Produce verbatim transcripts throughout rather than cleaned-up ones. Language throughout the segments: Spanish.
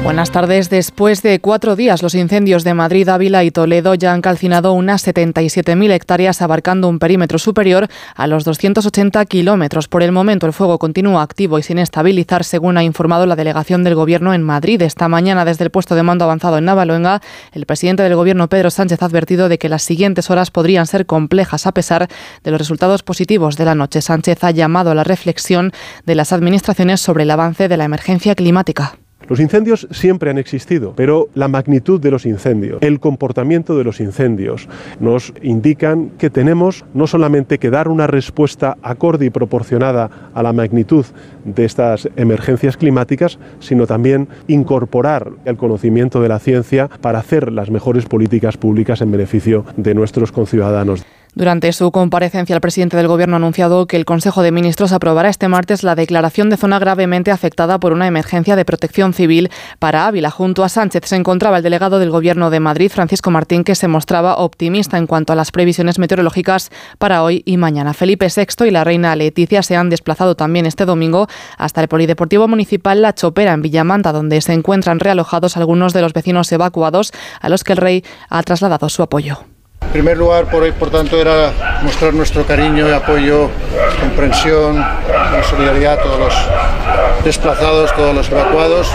Buenas tardes. Después de cuatro días, los incendios de Madrid, Ávila y Toledo ya han calcinado unas setenta y siete mil hectáreas, abarcando un perímetro superior a los doscientos ochenta kilómetros. Por el momento, el fuego continúa activo y sin estabilizar, según ha informado la delegación del Gobierno en Madrid. Esta mañana, desde el puesto de mando avanzado en Navaluenga, el presidente del Gobierno, Pedro Sánchez, ha advertido de que las siguientes horas podrían ser complejas a pesar de los resultados positivos de la noche. Sánchez ha llamado a la reflexión de las administraciones sobre el avance de la emergencia climática. Los incendios siempre han existido, pero la magnitud de los incendios, el comportamiento de los incendios, nos indican que tenemos no solamente que dar una respuesta acorde y proporcionada a la magnitud de estas emergencias climáticas, sino también incorporar el conocimiento de la ciencia para hacer las mejores políticas públicas en beneficio de nuestros conciudadanos. Durante su comparecencia, el presidente del Gobierno ha anunciado que el Consejo de Ministros aprobará este martes la declaración de zona gravemente afectada por una emergencia de protección civil para Ávila. Junto a Sánchez se encontraba el delegado del Gobierno de Madrid, Francisco Martín, que se mostraba optimista en cuanto a las previsiones meteorológicas para hoy y mañana. Felipe sexto y la reina Leticia se han desplazado también este domingo hasta el Polideportivo Municipal La Chopera, en Villamanta, donde se encuentran realojados algunos de los vecinos evacuados a los que el rey ha trasladado su apoyo. En primer lugar, por, por tanto, era mostrar nuestro cariño y apoyo, comprensión, solidaridad a todos los desplazados, todos los evacuados.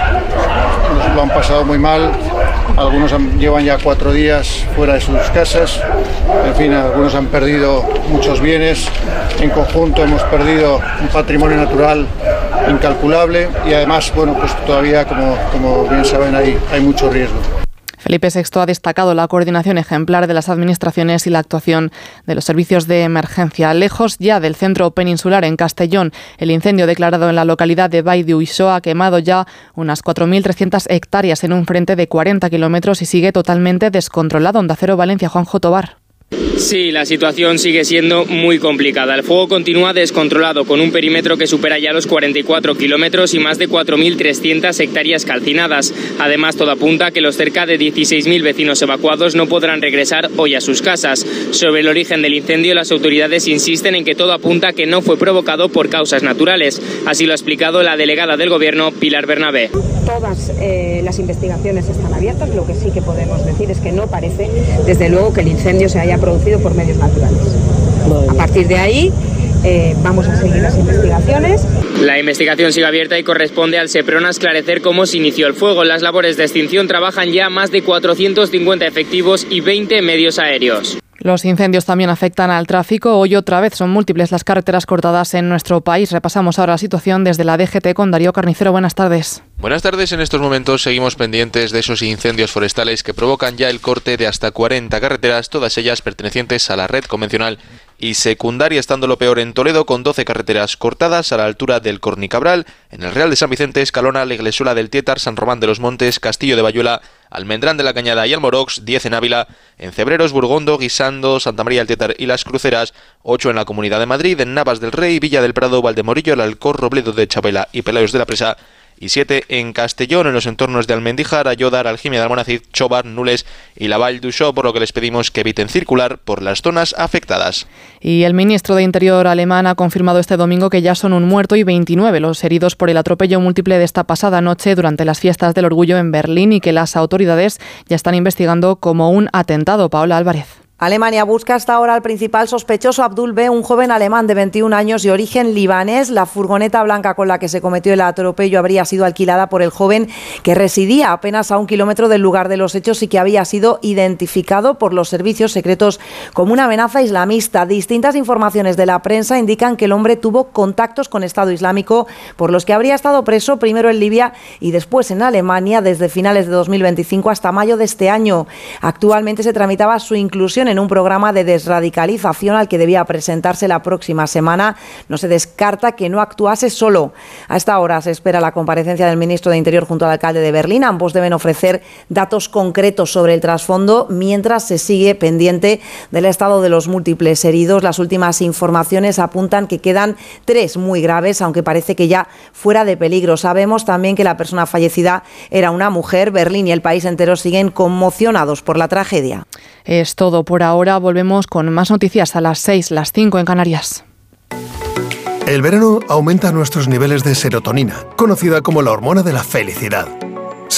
Nos lo han pasado muy mal, algunos han, llevan ya cuatro días fuera de sus casas, en fin, algunos han perdido muchos bienes, en conjunto hemos perdido un patrimonio natural incalculable y además, bueno, pues todavía, como, como bien saben, hay, hay mucho riesgo. Felipe sexto ha destacado la coordinación ejemplar de las administraciones y la actuación de los servicios de emergencia. Lejos ya del centro peninsular, en Castellón, el incendio declarado en la localidad de Vall d'Uixó ha quemado ya unas cuatro mil trescientas hectáreas en un frente de cuarenta kilómetros y sigue totalmente descontrolado. Onda Cero Valencia, Juanjo Tobar. Sí, la situación sigue siendo muy complicada. El fuego continúa descontrolado, con un perímetro que supera ya los cuarenta y cuatro kilómetros y más de cuatro mil trescientas hectáreas calcinadas. Además, todo apunta a que los cerca de dieciséis mil vecinos evacuados no podrán regresar hoy a sus casas. Sobre el origen del incendio, las autoridades insisten en que todo apunta a que no fue provocado por causas naturales. Así lo ha explicado la delegada del Gobierno, Pilar Bernabé. Todas eh, las investigaciones están abiertas. Lo que sí que podemos decir es que no parece, desde luego, que el incendio se haya producido por medios naturales. A partir de ahí eh, vamos a seguir las investigaciones. La investigación sigue abierta y corresponde al SEPRONA esclarecer cómo se inició el fuego. En las labores de extinción trabajan ya más de cuatrocientos cincuenta efectivos y veinte medios aéreos. Los incendios también afectan al tráfico. Hoy otra vez son múltiples las carreteras cortadas en nuestro país. Repasamos ahora la situación desde la D G T con Darío Carnicero. Buenas tardes. Buenas tardes. En estos momentos seguimos pendientes de esos incendios forestales que provocan ya el corte de hasta cuarenta carreteras, todas ellas pertenecientes a la red convencional y secundaria, estando lo peor en Toledo, con doce carreteras cortadas a la altura del Cornicabral, en el Real de San Vicente, Escalona, la Iglesuela del Tietar, San Román de los Montes, Castillo de Bayuela, Almendrán de la Cañada y Almorox, diez en Ávila, en Cebreros, Burgondo, Guisando, Santa María del Tietar y Las Cruceras, ocho en la Comunidad de Madrid, en Navas del Rey, Villa del Prado, Valdemorillo, el Alcor, Robledo de Chabela y Pelayos de la Presa, y siete en Castellón, en los entornos de Almendíjar, Ayodar, Algimia de Almonacid, Chobar, Nules y la Vall d'Uixó, por lo que les pedimos que eviten circular por las zonas afectadas. Y el ministro de Interior alemán ha confirmado este domingo que ya son un muerto y veintinueve los heridos por el atropello múltiple de esta pasada noche durante las fiestas del orgullo en Berlín y que las autoridades ya están investigando como un atentado. Paola Álvarez. Alemania busca hasta ahora al principal sospechoso, Abdul B., un joven alemán de veintiún años de origen libanés. La furgoneta blanca con la que se cometió el atropello habría sido alquilada por el joven, que residía apenas a un kilómetro del lugar de los hechos y que había sido identificado por los servicios secretos como una amenaza islamista. Distintas informaciones de la prensa indican que el hombre tuvo contactos con Estado Islámico, por los que habría estado preso primero en Libia y después en Alemania desde finales de dos mil veinticinco hasta mayo de este año. Actualmente se tramitaba su inclusión en un programa de desradicalización al que debía presentarse la próxima semana. No se descarta que no actuase solo. A esta hora se espera la comparecencia del ministro de Interior junto al alcalde de Berlín. Ambos deben ofrecer datos concretos sobre el trasfondo mientras se sigue pendiente del estado de los múltiples heridos. Las últimas informaciones apuntan que quedan tres muy graves, aunque parece que ya fuera de peligro. Sabemos también que la persona fallecida era una mujer. Berlín y el país entero siguen conmocionados por la tragedia. Es todo por ahora. Volvemos con más noticias a las seis, las cinco en Canarias. El verano aumenta nuestros niveles de serotonina, conocida como la hormona de la felicidad.